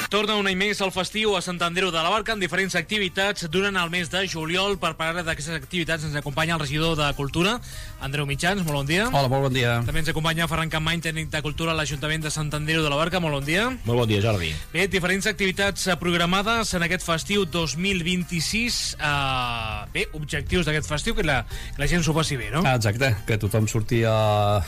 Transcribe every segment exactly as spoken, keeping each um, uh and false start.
Torna un any més al festiu a Sant Andreu de la Barca amb diferents activitats durant el mes de juliol. Per parlar d'aquestes activitats ens acompanya el regidor de Cultura, Andreu Mitjans. Molt bon dia. Hola, molt bon dia. També ens acompanya Ferran Campmany, tècnic de Cultura a l'Ajuntament de Sant Andreu de la Barca. Molt bon dia. Molt bon dia, Jordi. Bé, diferents activitats programades en aquest festiu dos mil vint-i-sis. Uh, bé, objectius d'aquest festiu, que la, que la gent s'ho passi bé, no? Ah, exacte, que tothom surti a,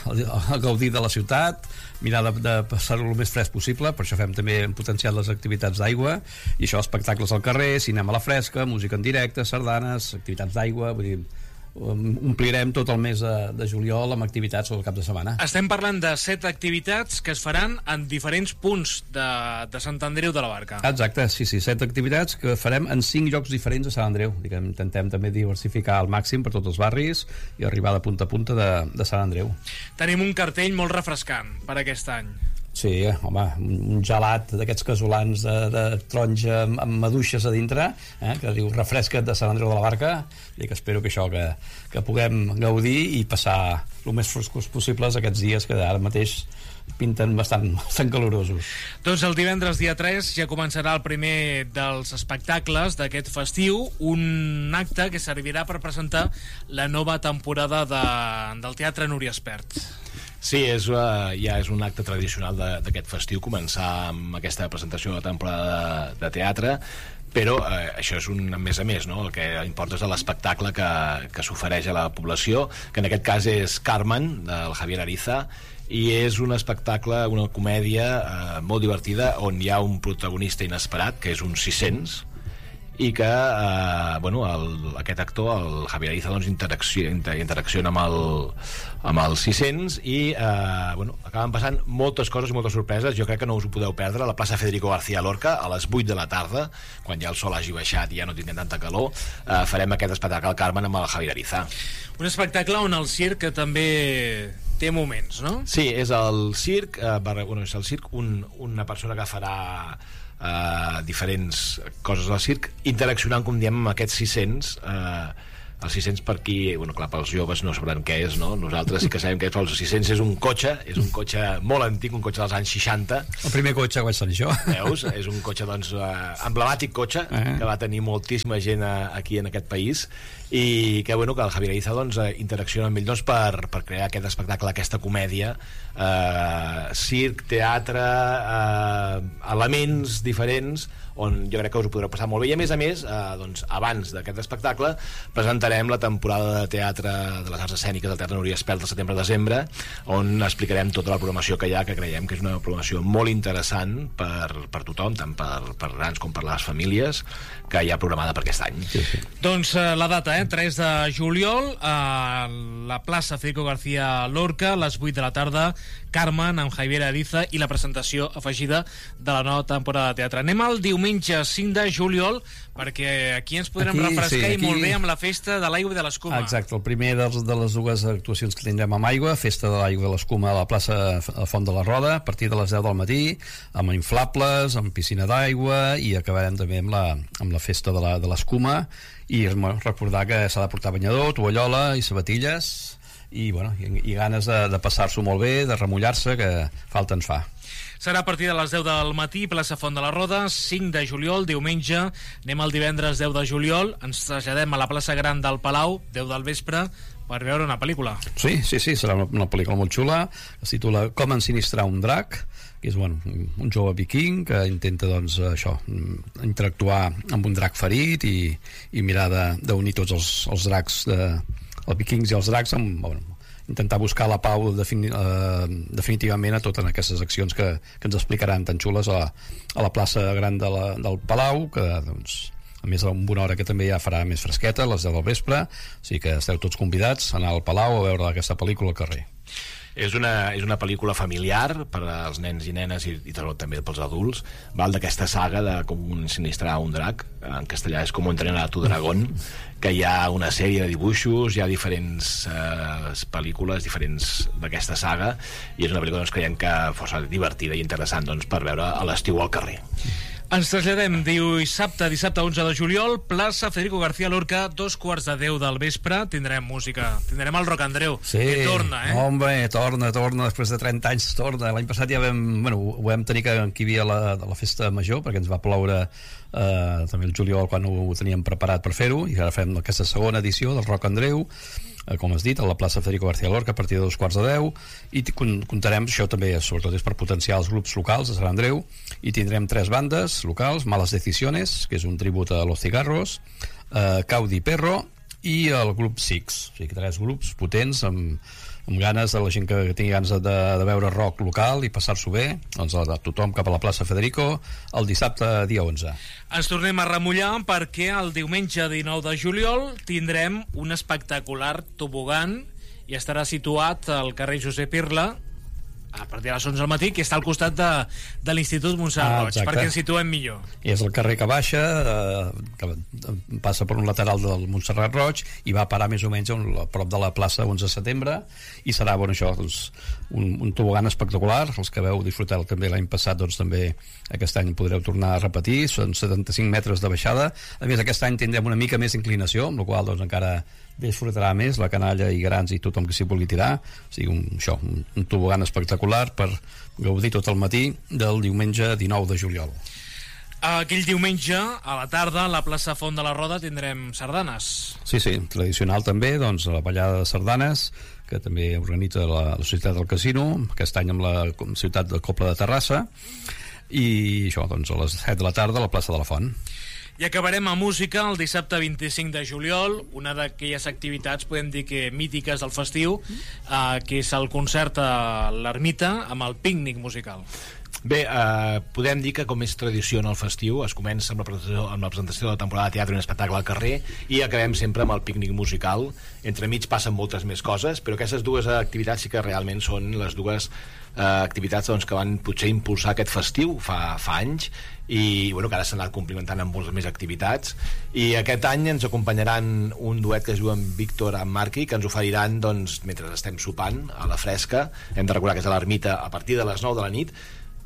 a gaudir de la ciutat, mirar de, de passar-ho el més fresc possible. Per això fem també hem potenciat les activitats d'aigua, i això, espectacles al carrer, cinema a la fresca, música en directe, sardanes, activitats d'aigua. Vull dir, omplirem tot el mes de, de juliol amb activitats el cap de setmana. Estem parlant de set activitats que es faran en diferents punts de, de Sant Andreu de la Barca. Exacte, sí, sí, set activitats que farem en cinc llocs diferents a Sant Andreu. Diguem, intentem també diversificar al màxim per tots els barris i arribar de punta a punta de, de Sant Andreu. Tenim un cartell molt refrescant per aquest any. Sí, home, un gelat d'aquests casolans de, de taronja amb, amb maduixes a dintre, eh, que diu refresca't de Sant Andreu de la Barca, i que espero que això, que, que puguem gaudir i passar el més frescos possibles aquests dies que ara mateix pinten bastant, bastant calorosos. Doncs el divendres dia tres ja començarà el primer dels espectacles d'aquest festiu, un acte que servirà per presentar la nova temporada de, del Teatre Núria Espert. Sí, és, uh, ja és un acte tradicional d'aquest festiu començar amb aquesta presentació de la temporada de, de teatre, però eh, això és un a més a més, no? El que importa és l'espectacle que, que s'ofereix a la població, que en aquest cas és Carmen, del Javier Ariza, i és un espectacle, una comèdia eh, molt divertida, on hi ha un protagonista inesperat, que és un sis cents, i que eh, bueno, el, aquest actor, el Javier Ariza, doncs, interacciona, inter, interacciona amb el, amb el sis cents i eh, bueno, acaben passant moltes coses i moltes sorpreses. Jo crec que no us ho podeu perdre a la plaça Federico García Lorca a les vuit de la tarda, quan ja el sol hagi baixat i ja no tinguem tanta calor. eh, farem aquest espectacle al Carmen amb el Javier Ariza, un espectacle on el circ que també té moments, no? Sí, és el circ, eh, bueno, és el circ un, una persona que farà Uh, diferents coses del circ, interaccionant, com diem, amb aquests sis cents. uh, els sis cents, per qui, bueno, clar, pels joves no sabran què és, no? Nosaltres sí que sabem què és, però els sis cents és un cotxe, és un cotxe molt antic, un cotxe dels anys seixanta. El primer cotxe que vaig tenir jo. Veus? És un cotxe, doncs, uh, emblemàtic cotxe, uh-huh, que va tenir moltíssima gent uh, aquí en aquest país, i que, bueno, que el Javier Ariza, doncs, uh, interacciona amb ell, doncs, per, per crear aquest espectacle, aquesta comèdia, uh, circ, teatre, uh, elements diferents, on jo crec que us ho podreu passar molt bé. I a més a més, eh, doncs, abans d'aquest espectacle presentarem la temporada de teatre de les arts escèniques del Teatre Núria Espert del setembre a desembre, on explicarem tota la programació que hi ha, que creiem que és una programació molt interessant per, per tothom, tant per, per grans com per les famílies, que hi ha programada per aquest any. Sí, sí. Doncs eh, la data, eh, tres de juliol, a la plaça Federico García Lorca, a les vuit de la tarda, Carmen amb Javier Ariza i la presentació afegida de la nova temporada de teatre. Anem al diumenge cinc de juliol, perquè aquí ens podrem aquí, refrescar, sí, aquí... i molt bé amb la festa de l'aigua i de l'escuma. Exacte, el primer de, de les dues actuacions que tindrem amb aigua, festa de l'aigua i l'escuma a la plaça a Font de la Roda, a partir de les deu del matí, amb inflables, amb piscina d'aigua, i acabarem també amb la, amb la festa de l'escuma, i bueno, recordar que s'ha de portar banyador, tovallola i sabatilles, i, bueno, i, i ganes de, de passar-s'ho molt bé, de remullar-se, que falta ens fa. Serà a partir de les deu del matí, plaça Font de la Roda, cinc de juliol, diumenge. Anem al divendres deu de juliol, ens traslladem a la plaça Gran del Palau, deu del vespre, per veure una pel·lícula. Sí, sí, sí, serà una, una pel·lícula molt xula, es titula Com ensinistrar un drac, que és, bueno, un jove viking que intenta, doncs, això, interactuar amb un drac ferit i, i mirar d'unir tots els, els dracs de, els vikings i els dracs amb, bueno, intentar buscar la pau defini, eh, definitivament a totes aquestes accions que, que ens explicaran tan xules a la, a la plaça Gran de la, del Palau, que, doncs, a més en una hora que també ja farà més fresqueta, a les deu del vespre, o sigui que esteu tots convidats a anar al Palau a veure aquesta pel·lícula al carrer. És una, és una pel·lícula familiar per als nens i nenes i, i també pels adults, val, d'aquesta saga de com ensinistrar un drac, en castellà és Com entrenar a tu dragón, que hi ha una sèrie de dibuixos, hi ha diferents eh, pel·lícules diferents d'aquesta saga, i és una pel·lícula, doncs, creiem que força divertida i interessant, doncs, per veure a l'estiu al carrer. Ens traslladem dissabte, dissabte onze de juliol, plaça Federico García Lorca, dos quarts de deu del vespre, tindrem música, tindrem el Roc Andreu, sí, que torna, eh? Home, torna, torna, després de trenta anys torna. L'any passat ja vam, bueno, ho vam tenir que, que hi havia la, la festa major, perquè ens va ploure eh, també el juliol quan ho, ho teníem preparat per fer-ho, i ara fem aquesta segona edició del Roc Andreu, eh, com has dit, a la plaça Federico García Lorca a partir de dos quarts de deu, i comptarem, això també sobretot és per potenciar els grups locals de Sant Andreu, i tindrem tres bandes locals, Malas Decisiones, que és un tribut a Los Cigarros, eh, Caudi Perro i el grup Six, o sigui, tres grups potents amb, amb ganes de la gent que, que tingui ganes de, de veure rock local i passar-s'ho bé, doncs a, a tothom cap a la plaça Federico el dissabte dia onze. Ens tornem a remullar perquè el diumenge dinou de juliol tindrem un espectacular tobogan i estarà situat al carrer Josep Irla a partir de les onze del matí, que està al costat de, de l'Institut Montserrat ah, Roig, perquè ens situem millor. I és el carrer que baixa, eh, que passa per un lateral del Montserrat Roig i va parar més o menys a prop de la plaça onze de setembre, i serà, bueno, això, doncs, un, un tobogan espectacular. Els que veu disfrutar també l'any passat, doncs també aquest any podreu tornar a repetir, són setanta-cinc metres de baixada. A més, aquest any tindrem una mica més inclinació, amb la qual doncs encara disfrutarà més la canalla i grans i tothom que s'hi vulgui tirar. O sigui, un, això, un, un tobogan espectacular per gaudir tot el matí del diumenge dinou de juliol. Aquell diumenge, a la tarda, a la plaça Font de la Roda tindrem sardanes. Sí, sí, tradicional també, doncs la ballada de sardanes, que també organitza la, la Societat del Casino, aquest any amb la ciutat de Cobla de Terrassa, i això, doncs a les set de la tarda a la plaça de la Font. I acabarem amb música el dissabte vint-i-cinc de juliol, una d'aquelles activitats, podem dir que mítiques del festiu, eh, que és el concert a l'Ermita amb el pícnic musical. Bé, eh, podem dir que com és tradició en el festiu, es comença amb la presentació, amb la presentació de la temporada de teatre i un espectacle al carrer, i acabem sempre amb el pícnic musical. Entremig passen moltes més coses, però aquestes dues activitats sí que realment són les dues eh, activitats doncs, que van potser impulsar aquest festiu fa, fa anys, i bueno, que ara s'han anat complimentant amb moltes més activitats, i aquest any ens acompanyaran un duet que es diu amb Víctor amb Marqui, que ens oferiran doncs, mentre estem sopant a la fresca. Hem de recordar que és a l'Ermita a partir de les nou de la nit.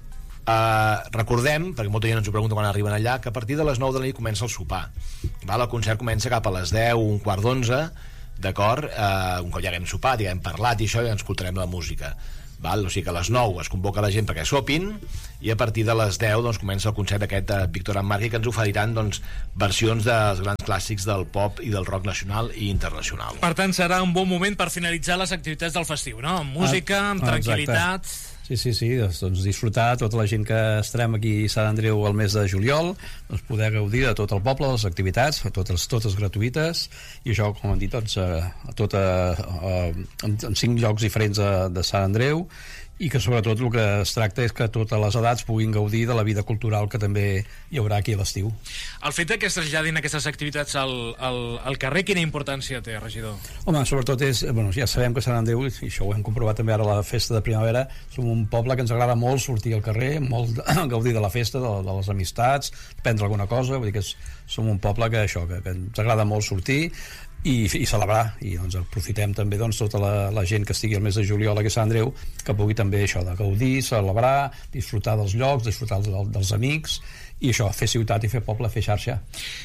Uh, recordem, perquè molta gent ens ho pregunta quan arriben allà, que a partir de les nou de la nit comença el sopar. Val? El concert comença cap a les deu, un quart d'onze, d'acord? Uh, un cop ja haguem sopat, ja hem parlat i això, ja ens escoltarem la música. Val? O sigui que a les nou es convoca la gent perquè sopin, i a partir de les deu doncs, comença el concert aquest de Víctor Marqui, que ens oferiran doncs, versions dels grans clàssics del pop i del rock nacional i internacional. Per tant, serà un bon moment per finalitzar les activitats del festiu, no? Amb música, amb ah, tranquil·litat. Sí, sí, sí, doncs, doncs disfrutar, tota la gent que estarem aquí a Sant Andreu el mes de juliol, doncs poder gaudir de tot el poble, les activitats, totes, totes gratuïtes, i això, com hem dit, doncs, a, a tota, a, en, en cinc llocs diferents de, de Sant Andreu, i que sobretot el que es tracta és que totes les edats puguin gaudir de la vida cultural que també hi haurà aquí a l'estiu. El fet que es traslladin aquestes activitats al, al, al carrer, quina importància té, regidor? Home, sobretot és, bueno, ja sabem que Sant Andreu, i això ho hem comprovat també ara a la festa de primavera, som un poble que ens agrada molt sortir al carrer, molt gaudir de la festa, de, de les amistats, prendre alguna cosa, vull dir que és, som un poble que això, que, que ens agrada molt sortir, i, i celebrar, i doncs aprofitem també doncs, tota la, la gent que estigui al mes de juliol aquí a Sant Andreu, que pugui també això de gaudir, celebrar, disfrutar dels llocs, disfrutar dels, dels amics, i això, fer ciutat i fer poble, fer xarxa.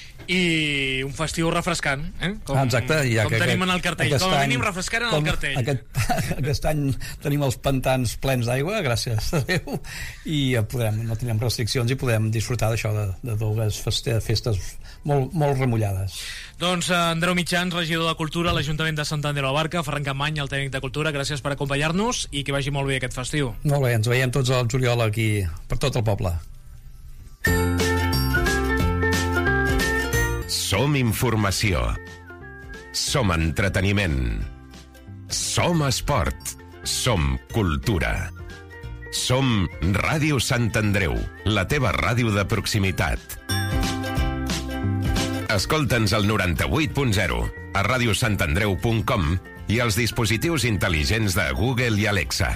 I un festiu refrescant, eh? Com, ah, exacte, ja com que tenim aquest, en el cartell, com a mínim refrescant en el cartell. Aquest, aquest any tenim els pantans plens d'aigua, gràcies a Déu, i podem, no tenim restriccions i podem disfrutar d'això, de, de dues festes molt, molt remullades. Doncs Andreu Mitjans, regidor de Cultura a l'Ajuntament de Sant Andreu de la Barca, Ferran Campany, el tècnic de Cultura, gràcies per acompanyar-nos i que vagi molt bé aquest festiu. Molt bé, ens veiem tots al juliol aquí per tot el poble. Som informació. Som entreteniment. Som esport. Som cultura. Som Ràdio Sant Andreu, la teva ràdio de proximitat. Escolta'ns al noranta-vuit punt zero, a radiosantandreu punt com i als dispositius intel·ligents de Google i Alexa.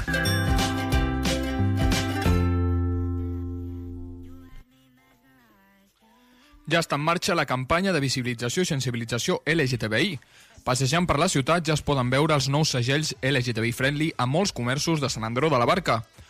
Ja està en marxa la campanya de visibilització i sensibilització L G T B I. Passejant per la ciutat ja es poden veure els nous segells L G T B I Friendly a molts comerços de Sant Andreu de la Barca.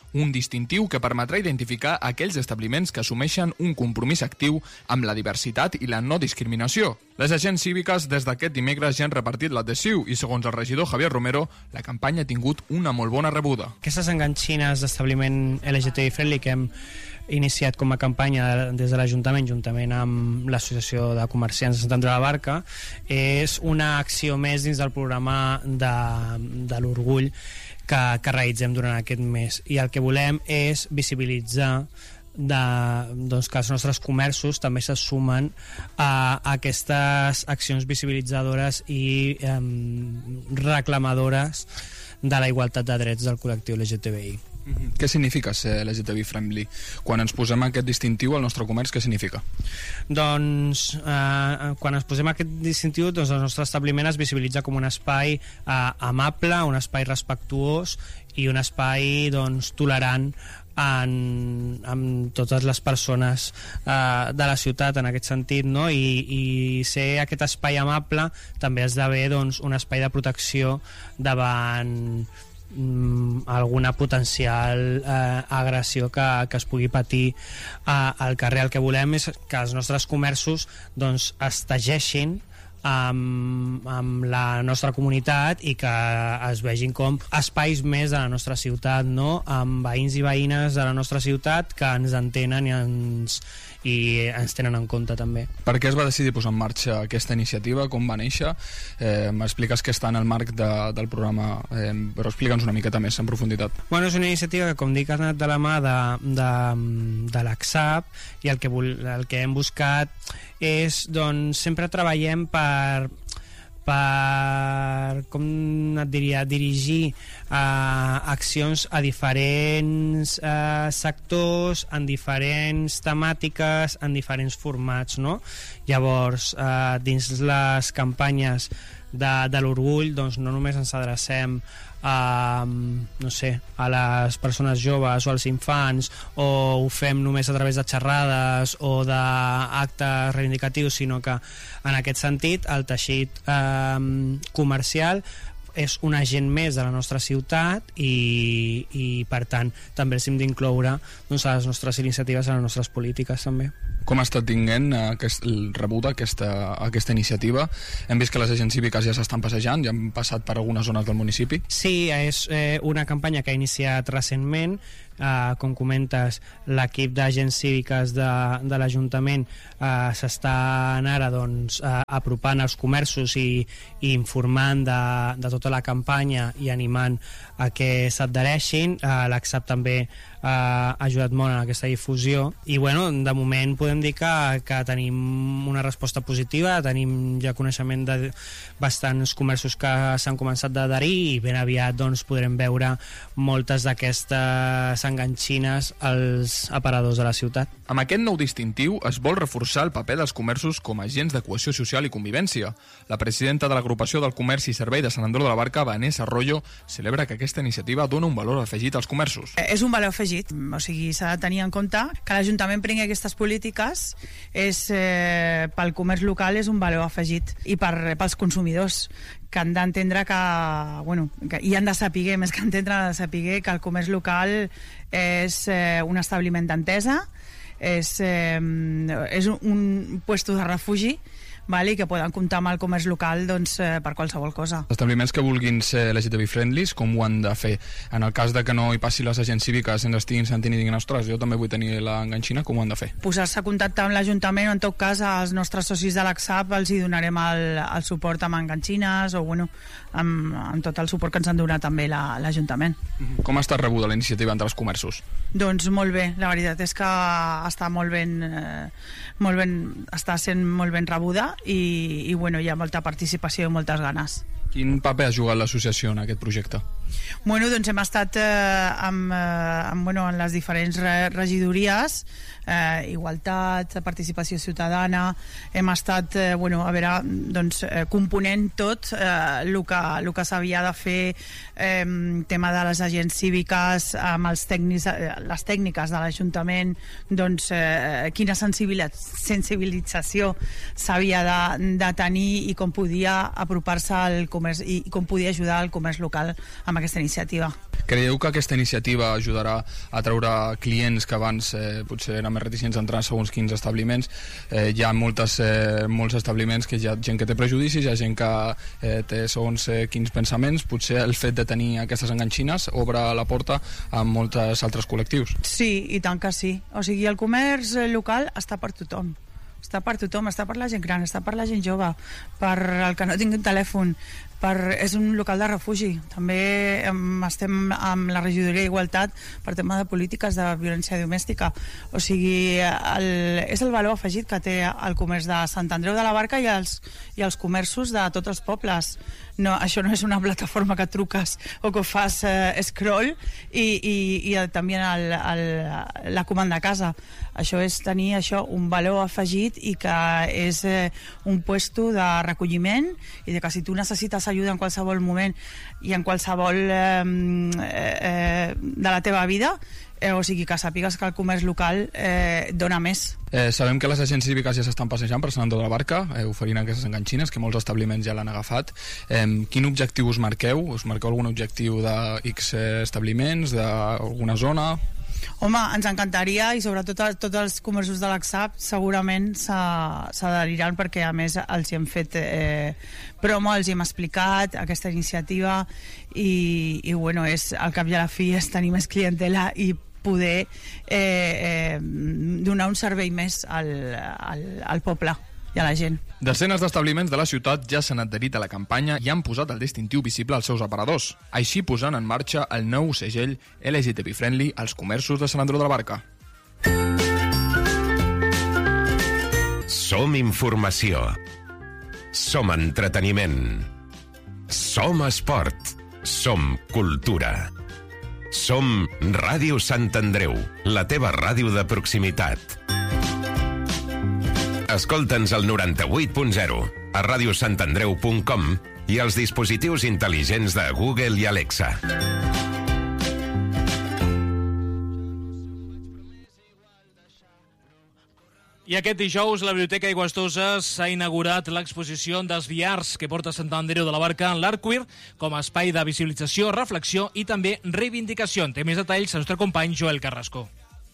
un distintiu que permetrà identificar aquells establiments que assumeixen un compromís actiu amb la diversitat i la no discriminació. Les agents cíviques des d'aquest dimecres ja han repartit l'adhesiu i, segons el regidor Javier Romero, la campanya ha tingut una molt bona rebuda. Aquestes enganxines d'establiment L G T B I friendly que hem iniciat com a campanya des de l'Ajuntament juntament amb l'Associació de Comerciants de Sant Andreu de la Barca és una acció més dins del programa de, de l'orgull que, que realitzem durant aquest mes, i el que volem és visibilitzar de, doncs, que els nostres comerços també se sumen a aquestes accions visibilitzadores i eh, reclamadores de la igualtat de drets del col·lectiu L G T B I. Què significa ser L G T B I friendly? Quan ens posem aquest distintiu al nostre comerç, què significa? Doncs eh, quan ens posem aquest distintiu, doncs el nostre establiment es visibilitza com un espai eh, amable, un espai respectuós i un espai doncs, tolerant en, amb totes les persones eh, de la ciutat en aquest sentit, no? I, i ser aquest espai amable també esdevé doncs, un espai de protecció davant alguna potencial eh, agressió que, que es pugui patir eh, al carrer. El que volem és que els nostres comerços doncs, es tegeixin amb, amb la nostra comunitat i que es vegin com espais més de la nostra ciutat, no? Amb veïns i veïnes de la nostra ciutat que ens entenen i ens, i ens tenen en compte també. Per què es va decidir posar en marxa aquesta iniciativa? Com va néixer? Eh, M'expliques que està en el marc de, del programa, eh, però explica'ns una miqueta més en profunditat. Bueno, és una iniciativa que, com dic, ha anat de la mà de, de, de l'A C S A P, i el que, el que hem buscat és, doncs, sempre treballem per per, com et diria, dirigir uh, accions a diferents uh, sectors, en diferents temàtiques, en diferents formats, no? Llavors, uh, dins les campanyes de, de l'orgull, doncs no només ens adrecem a, no sé, a les persones joves o als infants, o ho fem només a través de xerrades o d'actes reivindicatius, sinó que en aquest sentit el teixit eh, comercial és un agent més de la nostra ciutat i, i per tant també els hem d'incloure doncs, a les nostres iniciatives, a les nostres polítiques també. Com està tinguent aquest, rebuda aquesta, aquesta iniciativa? Hem vist que les agents cíviques ja s'estan passejant, ja han passat per algunes zones del municipi. Sí, és eh, una campanya que ha iniciat recentment. Uh, com comentes, l'equip d'agents cíviques de, de l'Ajuntament uh, s'estan ara doncs, uh, apropant als comerços i, i informant de, de tota la campanya i animant a que s'adhereixin. uh, l'A C S A P també uh, ha ajudat molt en aquesta difusió i bueno, de moment podem dir que, que tenim una resposta positiva, tenim ja coneixement de bastants comerços que s'han començat d'adherir i ben aviat doncs, podrem veure moltes d'aquestes enganxines als aparadors de la ciutat. Amb aquest nou distintiu es vol reforçar el paper dels comerços com a agents de cohesió social i convivència. La presidenta de l'Agrupació del Comerç i Servei de Sant Andreu de la Barca, Vanessa Arroyo, celebra que aquesta iniciativa dona un valor afegit als comerços. És un valor afegit, o sigui, s'ha de tenir en compte que l'Ajuntament prengui aquestes polítiques és, eh, pel comerç local és un valor afegit i per, pels consumidors que han d'entendre que, bueno, que, i han de saber, més que entendre, han de saber que el comerç local és eh, un establiment d'entesa, és, eh, és un, un puesto de refugi, vale, i que poden comptar amb el comerç local doncs, eh, per qualsevol cosa. Establiments que vulguin ser L G T B I friendlies, com ho han de fer? En el cas de que no hi passi les agents cíviques ens estiguin sentint i diguin, ostres, jo també vull tenir l'enganxina, com ho han de fer? Posar-se a contacte amb l'Ajuntament o en tot cas als nostres socis de l'A C S A P els hi donarem el, el suport amb enganxines o bueno, amb, amb tot el suport que ens en donat també l'Ajuntament. La, com ha estat rebuda la iniciativa entre els comerços? Doncs molt bé, la veritat és que està molt ben, eh, molt ben està sent molt ben rebuda i, i bueno, hi ha molta participació i moltes ganes. Quin paper ha jugat l'associació en aquest projecte? Bueno, doncs hem estat eh, amb, eh, amb, bueno, en les diferents re regidories, eh, igualtat, participació ciutadana, hem estat eh, bueno, a veure, doncs, eh, component tot eh, el que, el que s'havia de fer, eh, tema de les agents cíviques, amb els tècnics, eh, les tècniques de l'Ajuntament, doncs, eh, quina sensibilització s'havia de, de tenir i com podia apropar-se al comerç i com podia ajudar al comerç local amb amb aquesta iniciativa. Creieu que aquesta iniciativa ajudarà a treure clients que abans eh, potser eren més reticents a entrar en segons quins establiments? Eh, hi ha moltes, eh, molts establiments que hi ha gent que té prejudicis, hi ha gent que eh, té segons eh, quins pensaments. Potser el fet de tenir aquestes enganxines obre la porta a molts altres col·lectius. Sí, i tant que sí. O sigui, el comerç local està per tothom. Està per tothom, està per la gent gran, està per la gent jove, per el que no tingui un telèfon, per, és un local de refugi. També em, estem amb la regidoria d'Igualtat per tema de polítiques de violència domèstica. O sigui, el, és el valor afegit que té el comerç de Sant Andreu de la Barca i els, i els comerços de tots els pobles. No, això no és una plataforma que truques o que fas eh, scroll i, i, i també el, el, la comanda a casa. Això és tenir això, un valor afegit i que és eh, un puesto de recolliment i de que si tu necessites ajuda en qualsevol moment i en qualsevol eh, eh, de la teva vida, eh, o sigui que sàpigues que el comerç local eh, dona més. Eh, sabem que les agents cíviques ja s'estan passejant per Sant Andreu de la Barca, eh, oferint aquestes enganxines, que molts establiments ja l'han agafat. Eh, quin objectiu us marqueu? Us marqueu algun objectiu de X establiments, d'alguna zona? Home, ens encantaria, i sobretot a, tots els comerços de l'Axap segurament s'adheriran, perquè a més els hi hem fet eh, promo, els hi hem explicat aquesta iniciativa i, i bueno, és, al cap i a la fi és tenir més clientela i poder eh, eh, donar un servei més al, al, al poble i a la gent. Decenes d'establiments de la ciutat ja s'han adherit a la campanya i han posat el distintiu visible als seus aparadors, així posant en marxa el nou segell L G T B Friendly als comerços de Sant Andreu de la Barca. Som informació. Som entreteniment. Som esport. Som cultura. Som Ràdio Sant Andreu, la teva ràdio de proximitat. Escolta'ns al noranta-vuit punt zero, a ràdio sant andreu punt com i als dispositius intel·ligents de Google i Alexa. I aquest dijous la Biblioteca Aigüestosa s'ha inaugurat l'exposició Desviars que porta Sant Andreu de la Barca en l'art queer com a espai de visibilització, reflexió i també reivindicació. En té més detalls el nostre company Joel Carrasco.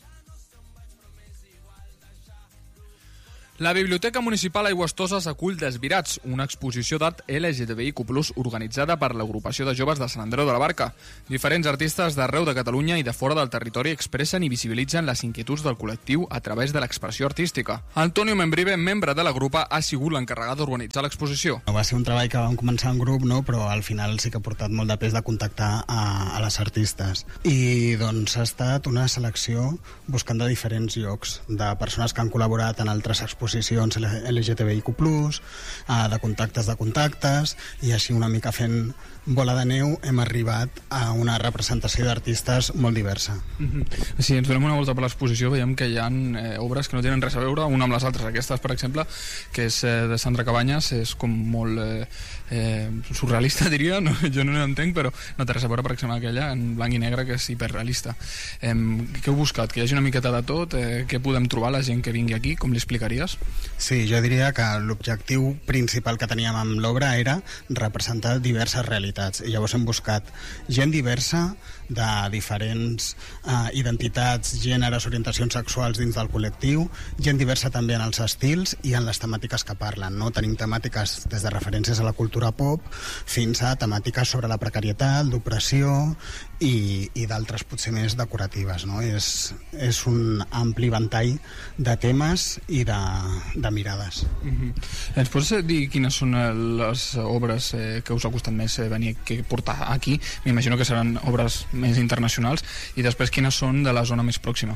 La Biblioteca Municipal Aigüestosa s'acull Desvirats, una exposició d'art L G T B I Q plus, organitzada per l'Agrupació de Joves de Sant Andreu de la Barca. Diferents artistes d'arreu de Catalunya i de fora del territori expressen i visibilitzen les inquietuds del col·lectiu a través de l'expressió artística. Antonio Membrive, membre de la grupa, ha sigut l'encarregat d'organitzar l'exposició. Va ser un treball que vam començar en grup, no? Però al final sí que ha portat molt de pes de contactar a, a les artistes. I doncs ha estat una selecció buscant de diferents llocs, de persones que han col·laborat en altres exposicions L G T B I Q plus, de contactes de contactes, i així una mica fent bola de neu hem arribat a una representació d'artistes molt diversa. Mm-hmm. Si ens donem una volta per l'exposició veiem que hi ha eh, obres que no tenen res a veure una amb les altres. Aquestes, per exemple, que és eh, de Sandra Cabanyes, és com molt eh, eh, surrealista, diria, no? Jo no l'entenc, però no té res a veure, per exemple, aquella en blanc i negre, que és hiperrealista. Eh, què heu buscat? Que hi hagi una miqueta de tot? Eh, què podem trobar la gent que vingui aquí? Com li explicaries? Sí, jo diria que l'objectiu principal que teníem amb l'obra era representar diverses realitats. I llavors hem buscat gent diversa de diferents eh, identitats, gèneres, orientacions sexuals dins del col·lectiu, gent diversa també en els estils i en les temàtiques que parlen, no? Tenim temàtiques des de referències a la cultura pop fins a temàtiques sobre la precarietat, l'opressió i, i d'altres potser més decoratives, no? És, és un ampli ventall de temes i de, de mirades. Mm-hmm. Ens pots dir quines són les obres eh, que us ha costat més eh, venir que portar aquí? M'imagino que seran obres més internacionals, i després quines són de la zona més pròxima?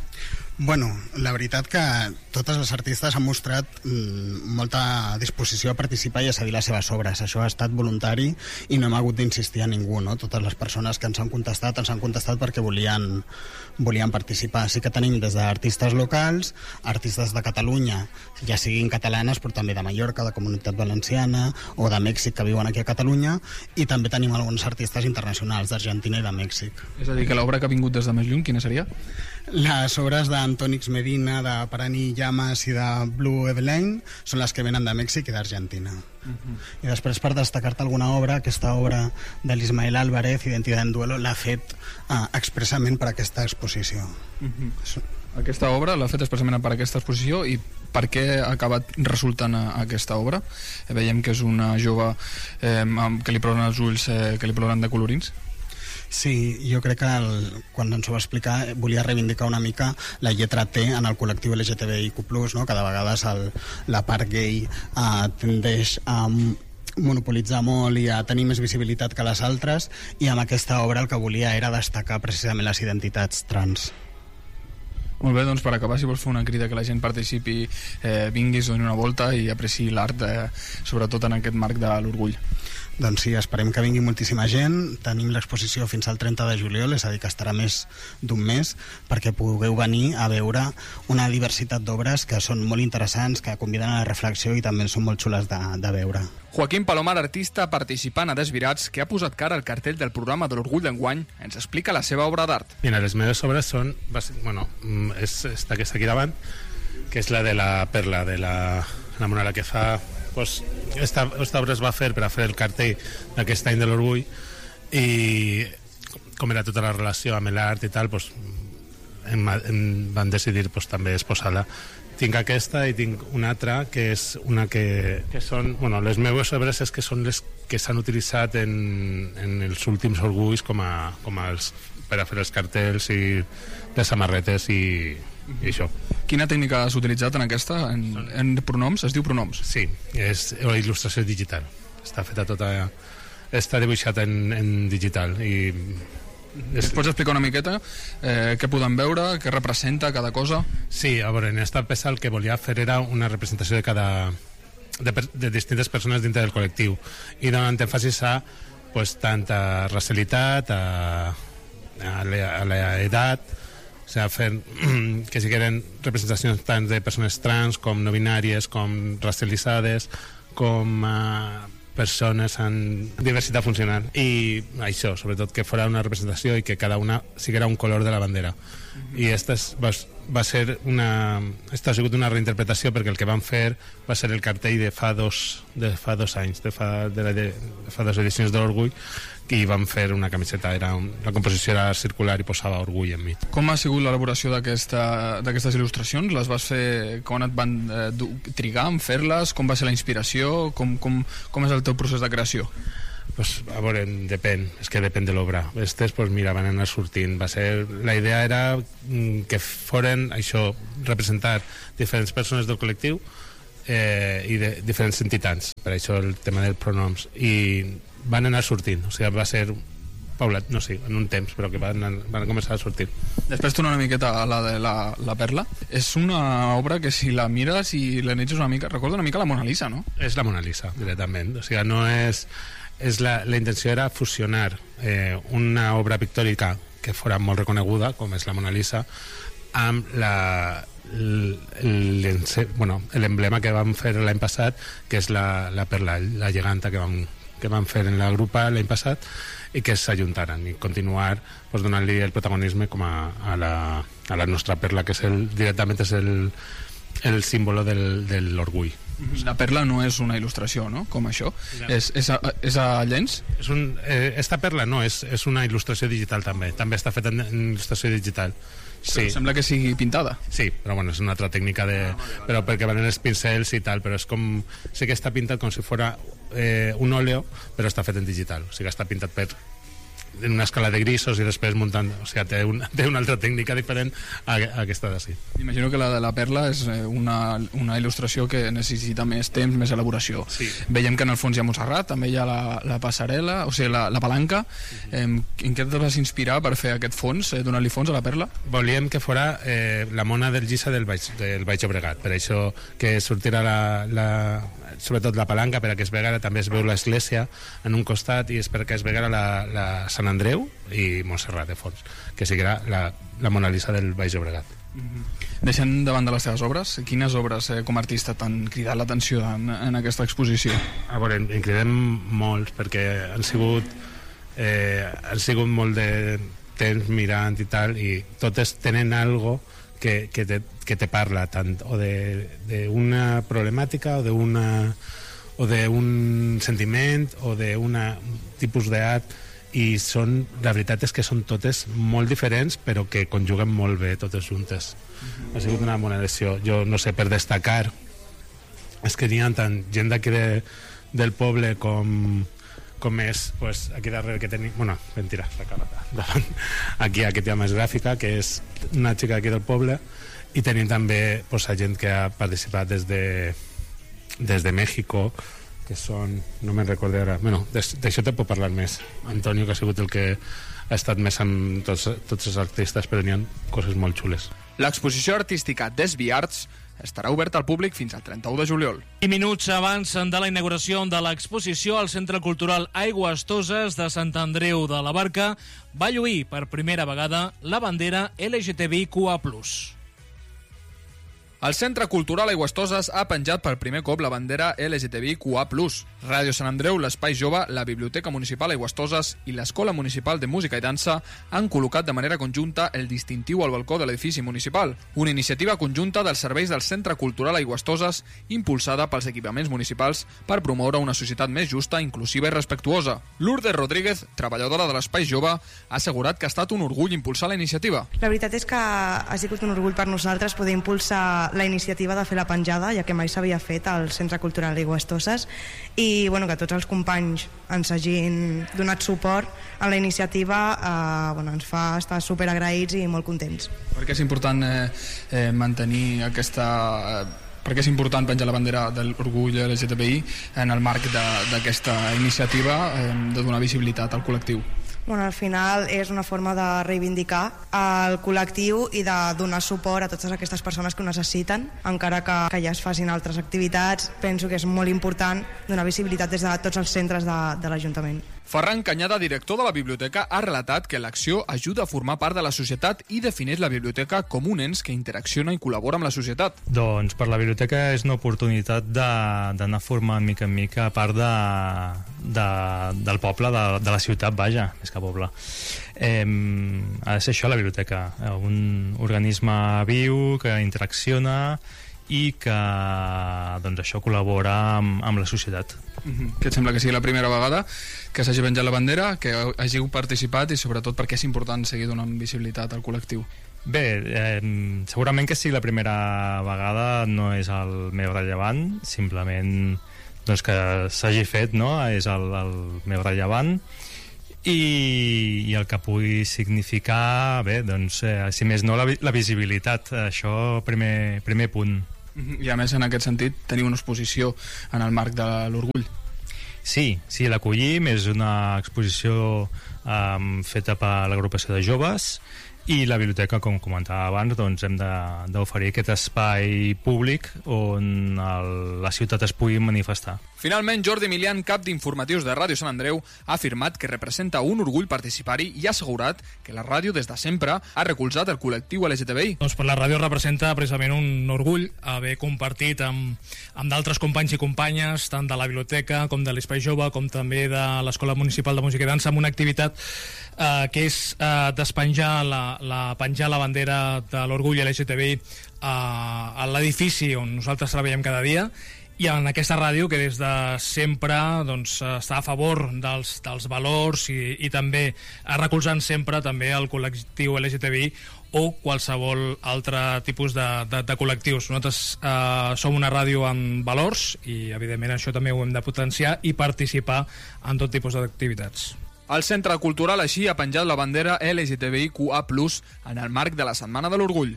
Bueno, la veritat que totes les artistes han mostrat mm, molta disposició a participar i a cedir les seves obres. Això ha estat voluntari i no hem hagut d'insistir a ningú, no? Totes les persones que ens han contestat ens han contestat perquè volien, volien participar. Sí que tenim des d'artistes locals, artistes de Catalunya, ja siguin catalanes, però també de Mallorca, de Comunitat Valenciana o de Mèxic, que viuen aquí a Catalunya, i també tenim alguns artistes internacionals d'Argentina i de Mèxic. És a dir, que l'obra que ha vingut des de més lluny, quina seria? les obres d'Antònix Medina, de Parani Llamas i de Blue Eveline són les que venen de Mèxic i d'Argentina. Uh-huh. I després, per destacar-te alguna obra, aquesta obra de l'Ismael Álvarez, Identidad en Duelo, l'ha fet uh, expressament per aquesta exposició. Uh-huh. Aquesta obra l'ha fet expressament per aquesta exposició. I per què ha acabat resultant aquesta obra? Veiem que és una jove eh, que li ploren els ulls, eh, que li ploren de colorins. Sí, jo crec que el, quan ens ho va explicar volia reivindicar una mica la lletra T en el col·lectiu L G T B I Q plus, no? Cada vegada el, la part gay eh, tendeix a monopolitzar molt i a tenir més visibilitat que les altres, i amb aquesta obra el que volia era destacar precisament les identitats trans. Molt bé, doncs per acabar, si vols fer una crida que la gent participi, eh, vinguis, doni una volta i apreciï l'art, eh, sobretot en aquest marc de l'orgull. Doncs sí, esperem que vingui moltíssima gent. Tenim l'exposició fins al trenta de juliol, és a dir, que estarà més d'un mes, perquè pugueu venir a veure una diversitat d'obres que són molt interessants, que conviden a la reflexió i també són molt xules de, de veure. Joaquín Palomar, artista participant a Desvirats, que ha posat cara al cartell del programa de l'Orgull d'enguany, ens explica la seva obra d'art. Mira, les meves obres són... Bueno, és esta que està aquí davant, que és la de la perla, de la, la monada que fa... Pues esta, esta obra es va fer per a fer el cartell d'aquest any de l'Orgull, i com era tota la relació amb l'art i tal, pues, em, em van decidir pues, també exposar-la. Tinc aquesta i tinc una altra que és una que, que són, bueno, les meves obres és que són les que s'han utilitzat en, en els últims orgulls com a, com a els, per a fer els cartells i les samarretes i, i això. Quina tècnica has utilitzat en aquesta? En, en pronoms? Es diu pronoms? Sí, és una il·lustració digital. Està feta tota... Està dibuixat en, en digital i... Es pots explicar una miqueta eh, què podem veure, què representa cada cosa? Sí, a veure, en esta peça el que volia fer era una representació de cada... de, de distintes persones dintre del col·lectiu i donant èmfasis a pues, tant a racialitat, a, a l'edat, o sigui, fer que siguin representacions tant de persones trans com no binàries, com racialitzades, com uh, persones amb diversitat funcional, i això, sobretot que fora una representació i que cada una siguera un color de la bandera. Mm-hmm. I esta és, va, va ser una esta ha sigut una reinterpretació, perquè el que van fer va ser el cartell de fa dos, de fa dos anys, de fa, de la, de, de fa dos edicions de l'Orgull, i van fer una camiseta, era un, la composició era circular i posava orgull enmig. Com ha sigut l'elaboració d'aquestes il·lustracions? Les vas fer, quan et van eh, trigar en fer-les? Com va ser la inspiració? Com, com, com és el teu procés de creació? Pues, a veure, depèn, és que depèn de l'obra. Estes, pues, mira, van anar sortint. Va ser, la idea era que foren, això, representar diferents persones del col·lectiu eh, i de diferents entitats, per això el tema dels pronoms, i van anar sortint, o sigui, va ser paulat, no sé, en un temps, però que van, van començar a sortir. Després torno una miqueta a la de la, la Perla. És una obra que si la mires i l'analitzes una mica, recorda una mica la Mona Lisa, no? És la Mona Lisa, directament, o sigui, no és... és la, la intenció era fusionar eh, una obra pictòrica que fora molt reconeguda, com és la Mona Lisa, amb la l'emblema bueno, que vam fer l'any passat, que és la, la Perla, la geganta que vam, que vam fer en la grupa l'any passat, i que s'ajuntaren i continuar pues, donant-li el protagonisme com a, a, la, a la nostra Perla, que és el, directament és el, el símbolo del, de l'orgull. La Perla no és una il·lustració, no? Com això. Ja. És, és, a, és a llenç? És un, eh, esta Perla no, és, és una il·lustració digital també. També està feta en, en il·lustració digital. Sí. Sembla que sigui pintada. Sí, però bueno, és una altra tècnica de... però perquè van els pincels i tal, però és com... sí que està pintat com si fora eh, un óleo, però està fet en digital. O sigui, està pintat per en una escala de grisos i després muntant, o sigui, té, un, té una altra tècnica diferent a, a aquesta d'ací. Imagino que la de la Perla és una, una il·lustració que necessita més temps, més elaboració. Sí. Veiem que en el fons hi ha Montserrat, també hi ha la, la passarel·la, o sigui, la, la palanca. Uh-huh. eh, en què et vas inspirar per fer aquest fons, eh, donar-li fons a la Perla? Volíem que fora eh, la mona del Gisa del Baix, del Baix Llobregat, per això que sortirà la, la, sobretot la palanca, per a que es vegara, també es veu l'església en un costat i és perquè es vegara la, la Sant Andreu i Montserrat de fons, que siguerà la, la Mona Lisa del Baix Llobregat. Mm-hmm. Deixant davant de les teves obres, quines obres eh, com a artista t'han cridat l'atenció en, en aquesta exposició? A veure, en cridem molts perquè han sigut eh, han sigut molt de temps mirant i tal, i totes tenen algo que, que, te, que te parla tant o d'una problemàtica o d'una o d'un sentiment o d'un tipus d'art, i són, la veritat és que són totes molt diferents però que conjuguen molt bé totes juntes. Ha sigut una bona lesió. Jo no sé, per destacar, és que n'hi ha tant gent d'aquí de, del poble com com és, pues, aquí darrere que tenim, bueno, mentira, la cara davant, aquí aquest dia més gràfica, que és una xica d'aquí del poble, i tenim també, pues, a gent que ha participat des de des de México, que són, no me'n recordo ara, bueno, d'això te puc parlar més, Antonio, que ha sigut el que ha estat més amb tots, tots els artistes, però n'hi ha coses molt xules. L'exposició artística Desvi Arts estarà oberta al públic fins al trenta-u de juliol. I minuts abans de la inauguració de l'exposició, al Centre Cultural Aigües Toses de Sant Andreu de la Barca va lluir per primera vegada la bandera L G T B I Q A plus. El Centre Cultural Aigües Toses ha penjat per primer cop la bandera L G T B I Q A plus. Ràdio Sant Andreu, l'Espai Jove, la Biblioteca Municipal Aigües Toses i l'Escola Municipal de Música i Dansa han col·locat de manera conjunta el distintiu al balcó de l'edifici municipal, una iniciativa conjunta dels serveis del Centre Cultural Aigües Toses impulsada pels equipaments municipals per promoure una societat més justa, inclusiva i respectuosa. Lourdes Rodríguez, treballadora de l'Espai Jove, ha assegurat que ha estat un orgull impulsar la iniciativa. La veritat és que ha sigut un orgull per nosaltres poder impulsar la iniciativa de fer la penjada, ja que mai s'havia fet al Centre Cultural Aigües Toses, i bueno, que tots els companys ens hagin donat suport a la iniciativa, eh, bueno, ens fa estar superagraïts i molt contents. Per què és important eh, eh, mantenir aquesta... Eh, per què és important penjar la bandera de l'orgull L G T B I en el marc d'aquesta iniciativa eh, de donar visibilitat al col·lectiu? Bueno, al final és una forma de reivindicar el col·lectiu i de donar suport a totes aquestes persones que ho necessiten, encara que, que ja es facin altres activitats. Penso que és molt important donar visibilitat des de tots els centres de, de l'Ajuntament. Ferran Canyada, director de la biblioteca, ha relatat que l'acció ajuda a formar part de la societat i defineix la biblioteca com un ens que interacciona i col·labora amb la societat. Doncs per la biblioteca és una oportunitat d'anar formant mica en mica part de, de, del poble, de, de la ciutat, vaja, més que poble. Eh, ha de ser això la biblioteca, un organisme viu que interacciona i que doncs, això col·labora amb, amb la societat. Mm-hmm. Què et sembla que sigui la primera vegada que s'hagi penjat la bandera, que hàgiu participat i sobretot perquè és important seguir donant visibilitat al col·lectiu? Bé, eh, segurament que sigui la primera vegada no és el més rellevant, simplement doncs, que s'hagi fet, no? És el, el més rellevant. I, i el que pugui significar, bé, doncs, eh, si més no, la, la visibilitat, això primer, primer punt. I a més, en aquest sentit, teniu una exposició en el marc de l'orgull. Sí, sí, l'acollim, és una exposició um, feta per l'agrupació de joves, i la biblioteca, com comentava abans, doncs hem d'oferir aquest espai públic on el, la ciutat es pugui manifestar. Finalment, Jordi Milian, cap d'informatius de Ràdio Sant Andreu, ha afirmat que representa un orgull participar-hi i ha assegurat que la ràdio des de sempre ha recolzat el col·lectiu L G T B I. Doncs per la ràdio representa precisament un orgull haver compartit amb, amb d'altres companys i companyes, tant de la biblioteca com de l'Espai Jove, com també de l'Escola Municipal de Música i Dansa, amb una activitat eh, que és eh, despenjar la, la, penjar la bandera de l'orgull L G T B I eh, a l'edifici on nosaltres treballem cada dia, i en aquesta ràdio que des de sempre doncs, està a favor dels, dels valors i, i també recolzant sempre també el col·lectiu L G T B I o qualsevol altre tipus de, de, de col·lectius. Nosaltres eh, som una ràdio amb valors i evidentment això també ho hem de potenciar i participar en tot tipus d'activitats. El Centre Cultural així ha penjat la bandera L G T B I Q A plus, en el marc de la Setmana de l'Orgull.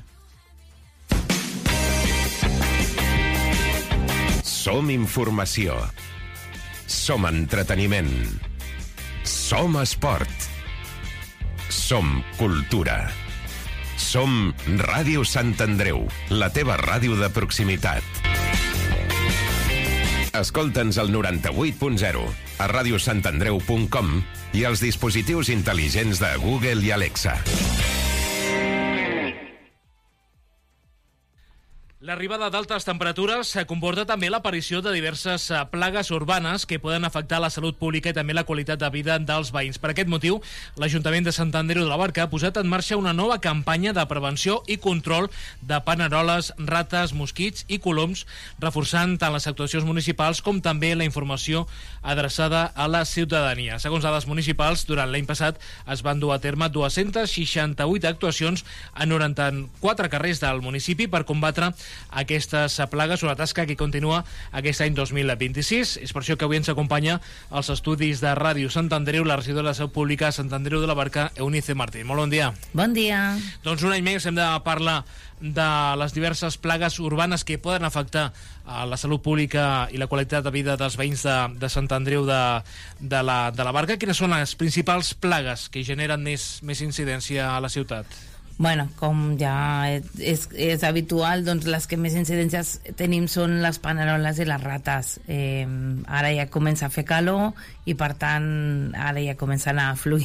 Som informació. Som entreteniment. Som esport. Som cultura. Som Ràdio Sant Andreu, la teva ràdio de proximitat. Escolta'ns al noranta-vuit punt zero, a ràdio sant andreu punt com i als dispositius intel·ligents de Google i Alexa. L'arribada d'altes temperatures comporta també l'aparició de diverses plagues urbanes que poden afectar la salut pública i també la qualitat de vida dels veïns. Per aquest motiu, l'Ajuntament de Sant Andreu de la Barca ha posat en marxa una nova campanya de prevenció i control de paneroles, rates, mosquits i coloms, reforçant tant les actuacions municipals com també la informació adreçada a la ciutadania. Segons dades municipals, durant l'any passat es van dur a terme dues-centes seixanta-vuit actuacions a noranta-quatre carrers del municipi per combatre aquestes plagues, una tasca que continua aquest any dos mil vint-i-sis. És per això que avui ens acompanya als estudis de Ràdio Sant Andreu la regidora de Salut Pública a Sant Andreu de la Barca, Eunice Martín. Molt bon dia. Bon dia. Doncs un any més hem de parlar de les diverses plagues urbanes que poden afectar a la salut pública i la qualitat de vida dels veïns de, de Sant Andreu de, de, la, de la Barca. Quines són les principals plagues que generen més, més incidència a la ciutat? Bueno, com ja és, és habitual, doncs les que més incidències tenim són les paneroles i les rates. Eh, ara ja comença a fer calor i, per tant, ara ja comencen a fluir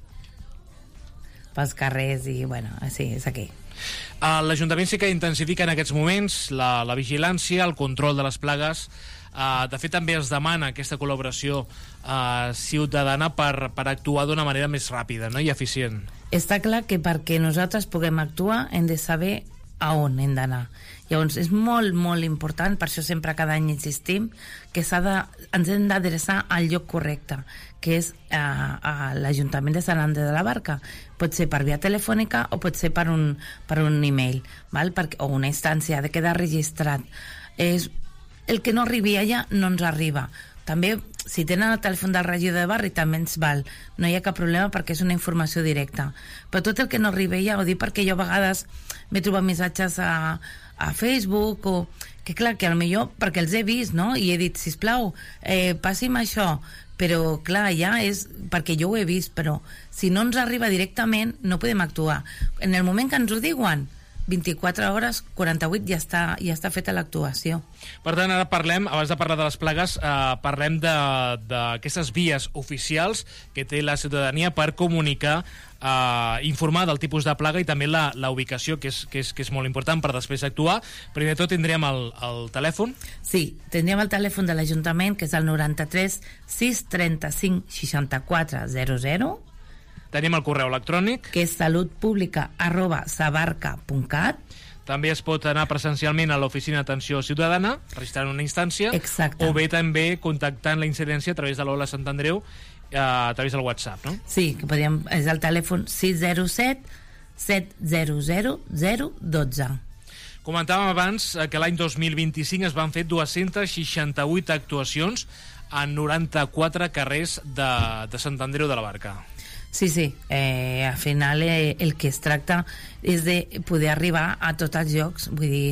pels carrers i, bueno, sí, és aquí. L'Ajuntament sí que intensifica en aquests moments la, la vigilància, el control de les plagues. Uh, de fet, també es demana aquesta col·laboració uh, ciutadana per, per actuar d'una manera més ràpida, no? I eficient. Està clar que perquè nosaltres puguem actuar hem de saber a on hem d'anar. Llavors, és molt, molt important, per això sempre cada any insistim, que s'ha de, ens hem d'adreçar al lloc correcte, que és a, a l'Ajuntament de Sant Andreu de la Barca. Pot ser per via telefònica o pot ser per un, per un e-mail, val? Per, o una instància, ha de quedar registrat. És el que no arribi allà no ens arriba. També, si tenen el telèfon del regidor de barri, també ens val. No hi ha cap problema perquè és una informació directa. Però tot el que no arribi allà, ho dic perquè jo a vegades m'he trobat missatges a, a Facebook, o que clar, que potser perquè els he vist, no? I he dit, sisplau, eh, passi'm això. Però clar, ja és perquè jo ho he vist, però si no ens arriba directament no podem actuar. En el moment que ens ho diuen, vint-i-quatre hores, quaranta-vuit, ja està, ja està feta l'actuació. Per tant, ara parlem, abans de parlar de les plagues, eh, parlem d'aquestes vies oficials que té la ciutadania per comunicar, eh, informar del tipus de plaga i també la, la ubicació, que és, que, és, que és molt important per després actuar. Primer de tot tindríem el, el telèfon. Sí, tindríem el telèfon de l'Ajuntament, que és el noranta-tres sis trenta-cinc seixanta-quatre zero zero. Tenim el correu electrònic, que és salutpublica arroba sabarca punt cat. També es pot anar presencialment a l'oficina d'atenció ciutadana, registrant una instància. Exacte. O bé també contactant la incidència a través de l'O L A Sant Andreu, eh, a través del WhatsApp, no? Sí, que podríem, és el telèfon sis zero set set zero zero zero un dos. Comentàvem abans que l'any dos mil vint-i-cinc es van fer dues-centes seixanta-vuit actuacions en noranta-quatre carrers de, de Sant Andreu de la Barca. Sí, sí, eh, al final eh, el que es tracta és de poder arribar a tots els llocs, vull dir,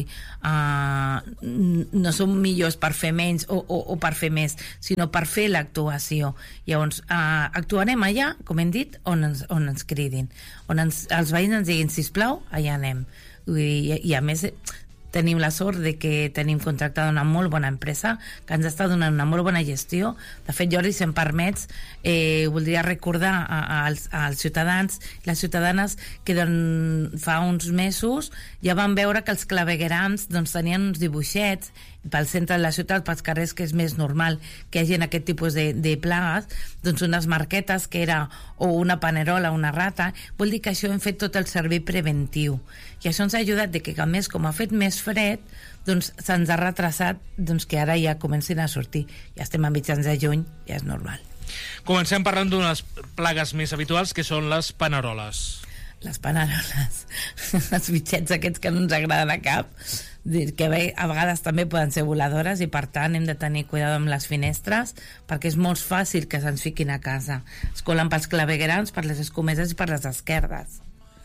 uh, no som millors per fer menys o, o, o per fer més, sinó per fer l'actuació. Llavors, uh, actuarem allà, com hem dit, on ens, on ens cridin, on ens, els veïns ens diguin, sisplau, allà anem. Vull dir, i, i a més tenim la sort de que tenim contractada una molt bona empresa que ens està donant una molt bona gestió. De fet, Jordi, si em permets, eh, voldria recordar a, a, als, als ciutadans i les ciutadanes que doncs, fa uns mesos ja van veure que els claveguerams doncs, tenien uns dibuixets pel centre de la ciutat, pels carrers, que és més normal que hi hagi aquest tipus de, de plagues, doncs unes marquetes que era o una panerola, una rata. Vol dir que això hem fet tot el servei preventiu. I això ens ha ajudat de que, a més, com ha fet més fred, doncs se'ns ha retrasat doncs, que ara ja comencin a sortir. Ja estem a mitjans de juny, ja és normal. Comencem parlant d'unes plagues més habituals, que són les paneroles. Les paneroles, els bitxets aquests que no ens agraden a cap, que a vegades també poden ser voladores i per tant hem de tenir cuidado amb les finestres perquè és molt fàcil que se'ns fiquin a casa. Es colen pels claveguerams, per les escomeses i per les esquerdes.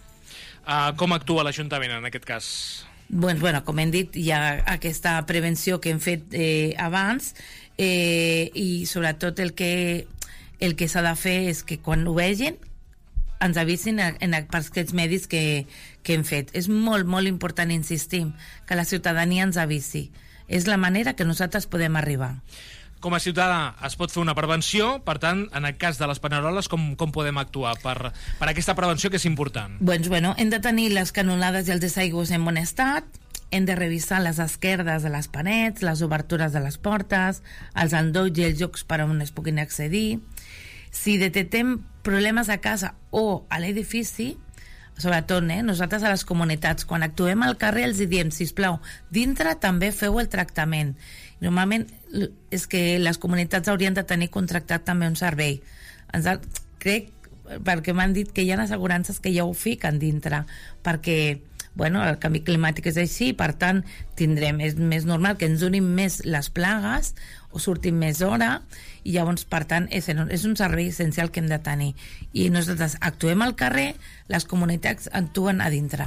Uh, com actua l'Ajuntament en aquest cas? Doncs, bueno, com hem dit, hi ha aquesta prevenció que hem fet eh, abans eh, i sobretot el que, el que s'ha de fer és que quan ho vegin ens avisin en, en, per aquests medis que, que hem fet. És molt, molt important, insistim, que la ciutadania ens avisi. És la manera que nosaltres podem arribar. Com a ciutadà es pot fer una prevenció, per tant, en el cas de les paneroles, com, com podem actuar per, per aquesta prevenció que és important? Doncs, bueno, hem de tenir les canonades i els desaigües en bon estat, hem de revisar les esquerdes de les parets, les obertures de les portes, els endolls i els llocs per on es puguin accedir. Si detectem problemes a casa o a l'edifici, sobretot, eh, nosaltres a les comunitats, quan actuem al carrer els diem, sisplau, dintre també feu el tractament. Normalment és que les comunitats haurien de tenir contractat també un servei. Ens ha, crec, perquè m'han dit que hi ha assegurances que ja ho fiquen dintre, perquè bueno, el canvi climàtic és així, per tant tindrem, és més normal que ens durin més les plagues o surtin més hora, i llavors per tant és, és un servei essencial que hem de tenir, i nosaltres actuem al carrer, les comunitats actuen a dintre.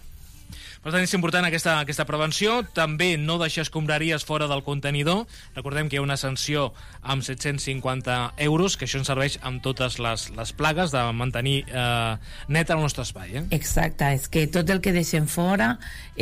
Per tant, és important aquesta, aquesta prevenció. També no deixar escombraries fora del contenidor. Recordem que hi ha una sanció amb set-cents cinquanta euros, que això ens serveix amb totes les, les plagues de mantenir eh, net el nostre espai. Eh? Exacte, és que tot el que deixem fora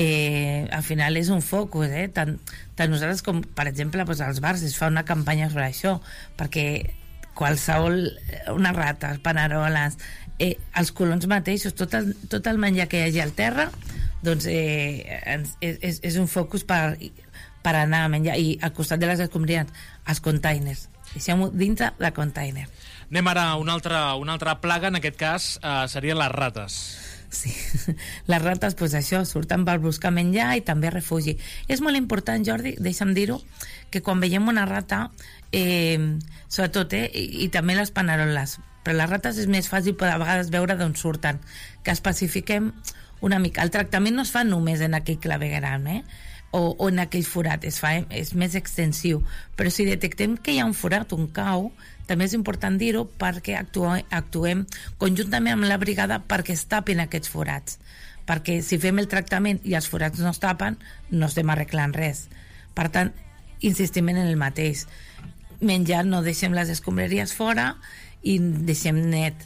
eh, al final és un focus, eh? tant, tant nosaltres com, per exemple, doncs, als bars es fa una campanya sobre això, perquè qualsevol, unes rates, paneroles, eh, els colons mateixos, tot el, tot el menjar que hi hagi al terra, doncs eh, és, és, és un focus per, per anar a menjar, i al costat de les escombraries, els containers, deixem-ho dintre de container. Anem ara a una altra, una altra plaga, en aquest cas eh, serien les rates. Sí, les rates, doncs això, surten per buscar menjar i també refugi. És molt important, Jordi, deixa'm dir-ho, que quan veiem una rata, eh, sobretot, eh, i, i també les paneroles, però les rates és més fàcil per a vegades veure d'on surten, que especifiquem una mica. El tractament no es fa només en aquell clavegueram, eh? o, o en aquell forat, es fa, és més extensiu, però si detectem que hi ha un forat, un cau, també és important dir-ho perquè actuem, actuem conjuntament amb la brigada perquè es tapin aquests forats, perquè si fem el tractament i els forats no es tapen, no estem arreglant res. Per tant, insistim en el mateix, menjar, no deixem les escombraries fora i deixem net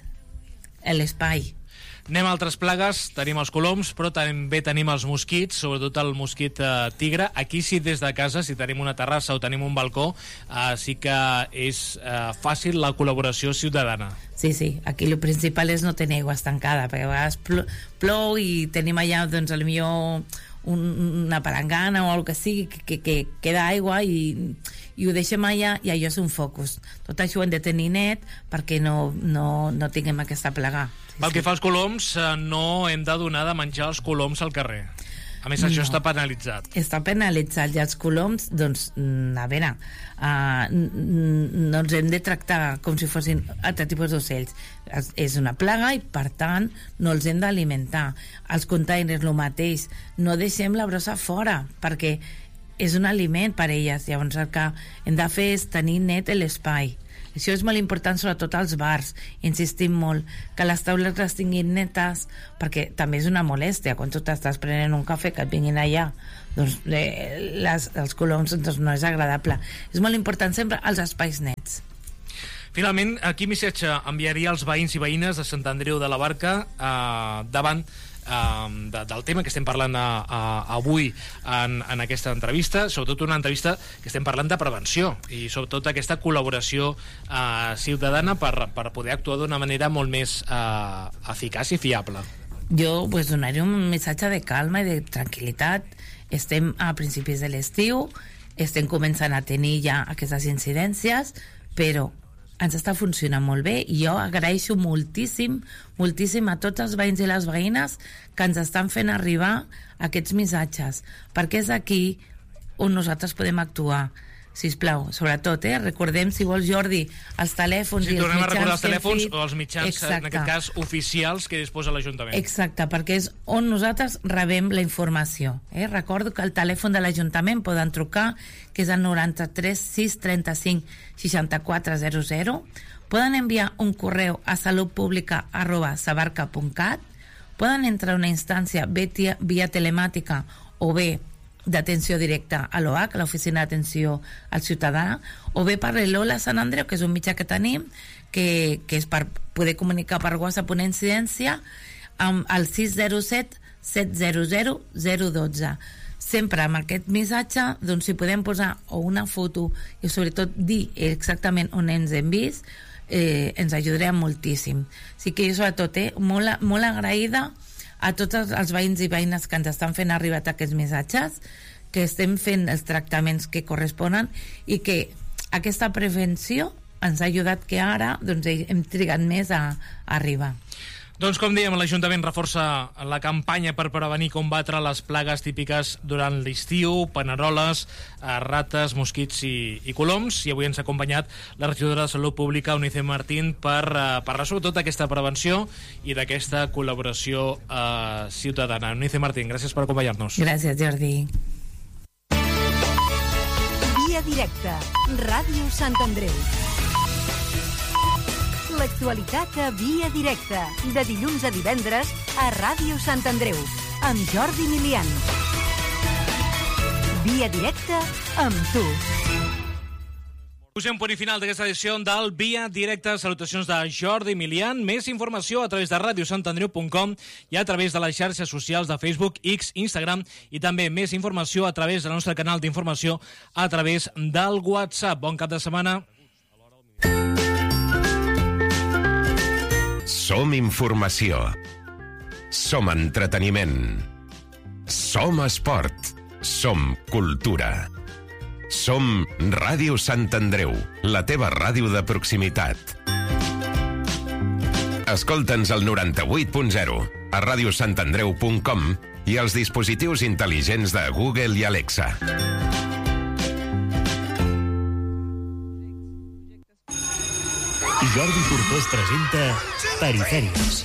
l'espai. Anem a altres plagues, tenim els coloms, però també tenim els mosquits, sobretot el mosquit eh, tigre. Aquí sí, des de casa, si tenim una terrassa o tenim un balcó, eh, sí que és eh, fàcil la col·laboració ciutadana. Sí, sí, aquí el principal és no tenir aigua estancada, perquè a vegades plou, plou i tenim allà, doncs, potser un, una palangana o alguna que sigui, que, que, que queda aigua i, i ho deixem allà, i allò és un focus. Tot això ho hem de tenir net perquè no, no, no tinguem aquesta plaga. Pel que fa als coloms, no hem de donar de menjar els coloms al carrer. A més, això no. està penalitzat. Està penalitzat, i els coloms, doncs, a veure, uh, no ens hem de tractar com si fossin altre tipus d'ocells. És una plaga i, per tant, no els hem d'alimentar. Els containers, el mateix. No deixem la brossa fora, perquè és un aliment per a elles. Llavors, el que hem de fer és tenir net l'espai. Això és molt important, sobretot als bars. Insistim molt que les taules les tinguin netes, perquè també és una molèstia quan tu t'estàs prenent un cafè que et vinguin allà, doncs eh, les, els coloms, doncs, no és agradable. És molt important sempre els espais nets. Finalment, quin missatge enviaria als veïns i veïnes de Sant Andreu de la Barca eh, davant Uh, de, del tema que estem parlant a, a, avui en, en aquesta entrevista, sobretot una entrevista que estem parlant de prevenció i sobretot aquesta col·laboració uh, ciutadana per, per poder actuar d'una manera molt més uh, eficaç i fiable? Jo pues, donaria un missatge de calma i de tranquil·litat. Estem a principis de l'estiu, estem començant a tenir ja aquestes incidències, però ens està funcionant molt bé, i jo agraeixo moltíssim, moltíssim a tots els veïns i les veïnes que ens estan fent arribar aquests missatges, perquè és aquí on nosaltres podem actuar. Sisplau, sobretot, eh? Recordem, si vols, Jordi, els telèfons sí, i els mitjans... Tornem a recordar els telèfons fet... o els mitjans, Exacte. En aquest cas, oficials que disposa l'Ajuntament. Exacte, perquè és on nosaltres rebem la informació. Eh? Recordo que el telèfon de l'Ajuntament poden trucar, que és el noranta-tres sis trenta-cinc seixanta-quatre zero zero. Poden enviar un correu a salutpublica arroba sabarca punt cat. Poden entrar a una instància via, via telemàtica o bé d'atenció directa a l'O H, l'Oficina d'Atenció al Ciutadà, o bé per l'Ola Sant Andreu, que és un mitjà que tenim, que, que és per poder comunicar per WhatsApp una incidència, amb el sis zero set set zero zero zero un dos. Sempre amb aquest missatge, doncs, si podem posar o una foto i sobretot dir exactament on ens hem vist, eh, ens ajudarà moltíssim. Així que jo, sobretot, eh, molt, molt agraïda a tots els veïns i veïnes que ens estan fent arribar aquests missatges, que estem fent els tractaments que corresponen i que aquesta prevenció ens ha ajudat que ara doncs, hem trigat més a, a arribar. Doncs com dèiem, l'Ajuntament reforça la campanya per prevenir i combatre les plagues típiques durant l'estiu, paneroles, rates, mosquits i, i coloms, i avui ens ha acompanyat la regidora de Salut Pública, Eunice Martín, per parlar sobretot d'aquesta prevenció i d'aquesta col·laboració eh, ciutadana. Eunice Martín, gràcies per acompanyar-nos. Gràcies, Jordi. Via directa, Ràdio Sant Andreu. L'actualitat a Via Directa, de dilluns a divendres a Ràdio Sant Andreu, amb Jordi Milian. Via Directa amb tu. Posem punt i final d'aquesta edició del Via Directa. Salutacions de Jordi Milian. Més informació a través de ràdio sant andreu punt com i a través de les xarxes socials de Facebook, X, Instagram, i també més informació a través del nostre canal d'informació a través del WhatsApp. Bon cap de setmana. Som informació. Som entreteniment. Som esport. Som cultura. Som Ràdio Sant Andreu, la teva ràdio de proximitat. Escolta'ns al noranta-vuit punt zero, a ràdio sant andreu punt com i als dispositius intel·ligents de Google i Alexa. Jordi Cortós presenta Perifèries.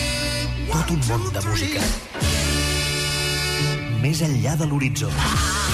Tot un món de música. Més enllà de l'horitzó.